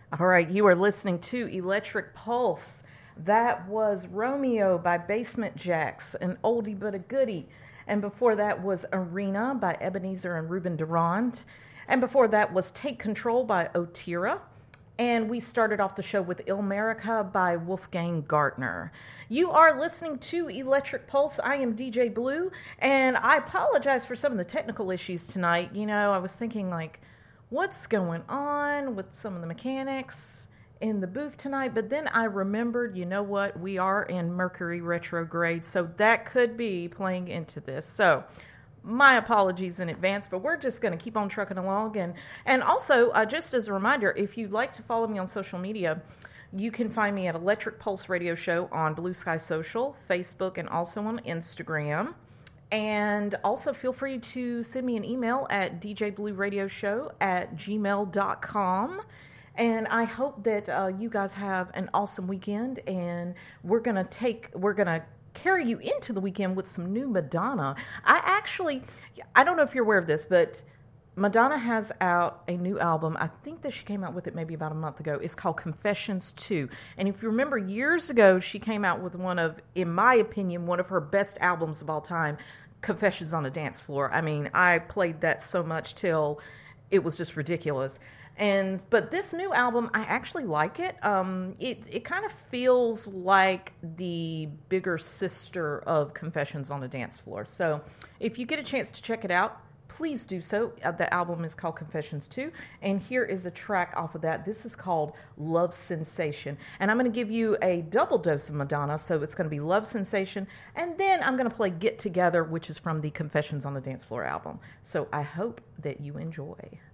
All right, you are listening to Electric Pulse. That was Romeo by Basement Jaxx, an oldie but a goodie. And before that was Arena by Ebenezer and Ruben Durand. And before that was Take Control by Otira. And we started off the show with Ilmerica by Wolfgang Gartner. You are listening to Electric Pulse. I am DJ Blue, and I apologize for some of the technical issues tonight. You know, I was thinking, what's going on with some of the mechanics in the booth tonight? But then I remembered, you know what, we are in Mercury retrograde, so that could be playing into this. So my apologies in advance, but we're just going to keep on trucking along. And also, just as a reminder, if you'd like to follow me on social media, you can find me at Electric Pulse Radio Show on Blue Sky Social, Facebook, and also on Instagram. And also feel free to send me an email at djblueradioshow@gmail.com. And I hope that you guys have an awesome weekend, and we're going to carry you into the weekend with some new Madonna. I don't know if you're aware of this, but Madonna has out a new album. I think that she came out with it maybe about a month ago. It's called Confessions 2. And if you remember, years ago, she came out with in my opinion, one of her best albums of all time, Confessions on a Dance Floor. I mean, I played that so much till it was just ridiculous. But this new album, I actually like it. It kind of feels like the bigger sister of Confessions on a Dance Floor. So if you get a chance to check it out, please do so. The album is called Confessions 2, and here is a track off of that. This is called Love Sensation, and I'm going to give you a double dose of Madonna, so it's going to be Love Sensation, and then I'm going to play Get Together, which is from the Confessions on the Dance Floor album. So I hope that you enjoy.